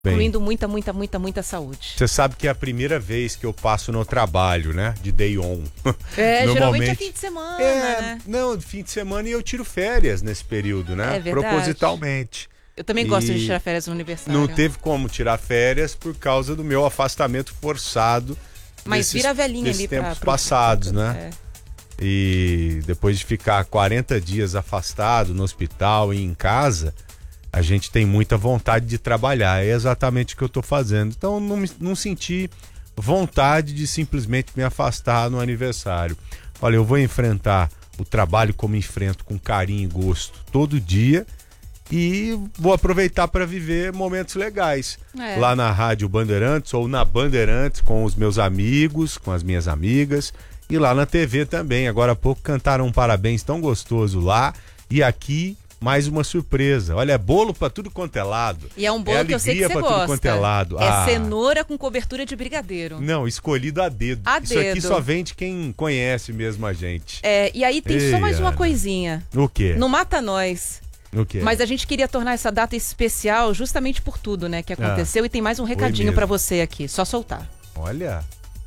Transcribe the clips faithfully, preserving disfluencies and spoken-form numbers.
incluindo muita, muita, muita, muita saúde. Você sabe que é a primeira vez que eu passo no trabalho, né? De day on. É, geralmente é fim de semana, é, né? Não, fim de semana e eu tiro férias nesse período, né? É verdade. Propositalmente. Eu também e gosto de tirar férias no aniversário. Não teve como tirar férias por causa do meu afastamento forçado. Mas desses, vira a velhinha desses ali tempos pra, passados, pra, né? É. E depois de ficar quarenta dias afastado no hospital e em casa, a gente tem muita vontade de trabalhar. É exatamente o que eu tô fazendo. Então não, me, não senti vontade de simplesmente me afastar no aniversário. Olha, eu vou enfrentar o trabalho como enfrento, com carinho e gosto, todo dia. E vou aproveitar para viver momentos legais. É. Lá na Rádio Bandeirantes ou na Bandeirantes com os meus amigos, com as minhas amigas. E lá na T V também. Agora há pouco cantaram um parabéns tão gostoso lá. E aqui, mais uma surpresa. Olha, é bolo pra tudo quanto é lado. E é um bolo é que eu sei que você pra gosta. Tudo quanto é lado. É ah. cenoura com cobertura de brigadeiro. Não, escolhido a dedo. A Isso dedo. aqui só vem de quem conhece mesmo a gente. É, e aí tem Ei, só mais uma Ana. coisinha. O quê? Não mata nós. O quê? Mas a gente queria tornar essa data especial justamente por tudo, né, que aconteceu. Ah, e tem mais um recadinho pra você aqui. Só soltar. Olha.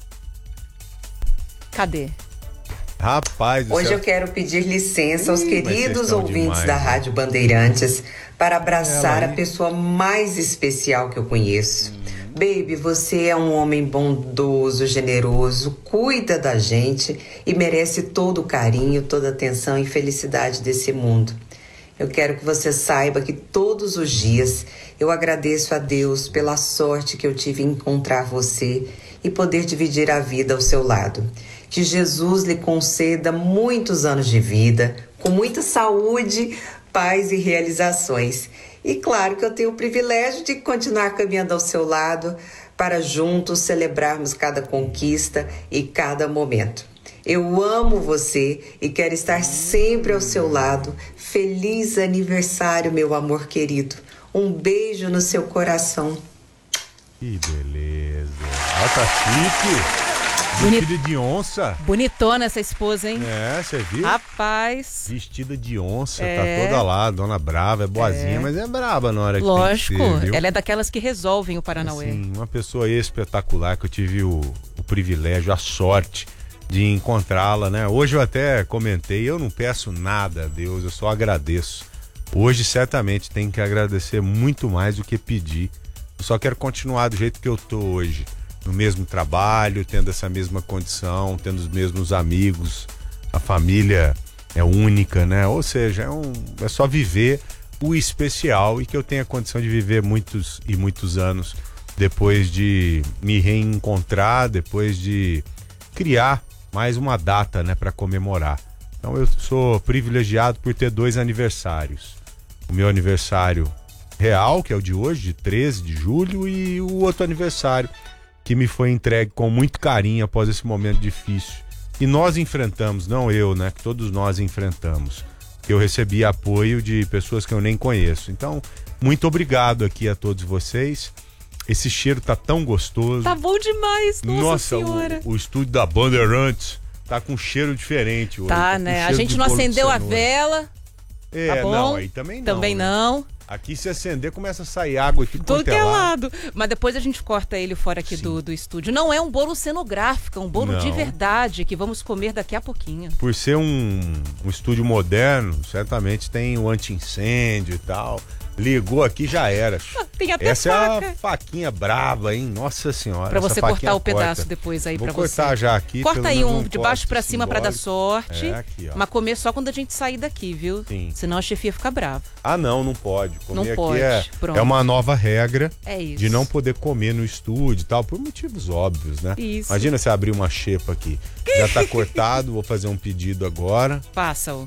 Cadê? Rapaz, hoje céu. eu quero pedir licença aos Ih, queridos ouvintes demais, da né? Rádio Bandeirantes para abraçar Ela, a pessoa mais especial que eu conheço. Hum. Baby, você é um homem bondoso, generoso, cuida da gente e merece todo o carinho, toda a atenção e felicidade desse mundo. Eu quero que você saiba que todos os dias eu agradeço a Deus pela sorte que eu tive em encontrar você e poder dividir a vida ao seu lado. Que Jesus lhe conceda muitos anos de vida, com muita saúde, paz e realizações. E claro que eu tenho o privilégio de continuar caminhando ao seu lado para juntos celebrarmos cada conquista e cada momento. Eu amo você e quero estar sempre ao seu lado. Feliz aniversário, meu amor querido. Um beijo no seu coração. Que beleza. Olha, tá chique. Vestida de onça. Bonitona essa esposa, hein? É, você viu? Rapaz. Vestida de onça, é. tá toda lá, dona brava, é boazinha, é. mas é braba na hora que Lógico, tem que ser, viu? Ela é daquelas que resolvem o Paranauê. Sim, uma pessoa espetacular que eu tive o, o privilégio, a sorte de encontrá-la, né? Hoje eu até comentei, eu não peço nada a Deus, eu só agradeço. Hoje certamente tenho que agradecer muito mais do que pedir. Eu só quero continuar do jeito que eu tô hoje. No mesmo trabalho, tendo essa mesma condição, tendo os mesmos amigos, a família é única, né? Ou seja, é, um, é só viver o especial e que eu tenha condição de viver muitos e muitos anos depois de me reencontrar, depois de criar mais uma data, né, para comemorar. Então eu sou privilegiado por ter dois aniversários. O meu aniversário real, que é o de hoje, de treze de julho, e o outro aniversário que me foi entregue com muito carinho após esse momento difícil. E nós enfrentamos, não eu, né? Que todos nós enfrentamos. Eu recebi apoio de pessoas que eu nem conheço. Então, muito obrigado aqui a todos vocês. Esse cheiro tá tão gostoso. Tá bom demais, nossa, nossa senhora. O, o estúdio da Bandeirantes tá com um cheiro diferente hoje. Tá, tá né? A gente não acendeu a vela. É, tá bom? não, aí também não. Também né? não. Aqui se acender começa a sair água aqui todo que é lado. Mas depois a gente corta ele fora aqui do, do estúdio. Não é um bolo cenográfico, é um bolo não. de verdade que vamos comer daqui a pouquinho. Por ser um, um estúdio moderno, certamente tem o anti-incêndio e tal. Ligou aqui, já era. Tem até Essa faca. é a faquinha brava, hein? Nossa senhora. Pra você cortar o corta. pedaço depois aí Vou pra você. Vou cortar já aqui. Corta aí um um de baixo pra cima pra dar sorte. É, aqui, ó. Mas comer só quando a gente sair daqui, viu? Sim. Senão a chefia fica brava. Ah, não, não pode. Comer não aqui pode. É, Pronto. é uma nova regra é isso. de não poder comer no estúdio e tal, por motivos óbvios, né? Isso. Imagina você abrir uma xepa aqui. Já tá cortado, vou fazer um pedido agora. Passa-o.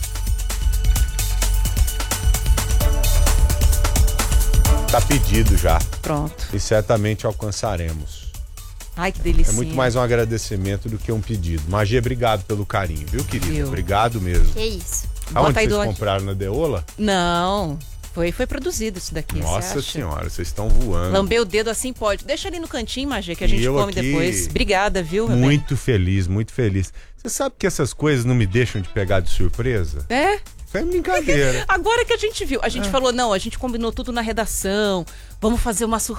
Tá pedido já. Pronto. E certamente alcançaremos. Ai, que delícia. É muito mais um agradecimento do que um pedido. Magia, obrigado pelo carinho, viu, querida? Viu? Obrigado mesmo. Que isso. Aonde Bota aí vocês do... compraram na Deola? Não. Foi, foi produzido isso daqui. Nossa senhora, vocês estão voando. Lambeu o dedo assim pode. Deixa ali no cantinho, Magia, que a gente e eu come aqui, depois. Obrigada, viu? Muito feliz, muito feliz. Você sabe que essas coisas não me deixam de pegar de surpresa? É? Foi brincadeira. Agora que a gente viu, a gente é. falou, não, a gente combinou tudo na redação, Vamos fazer uma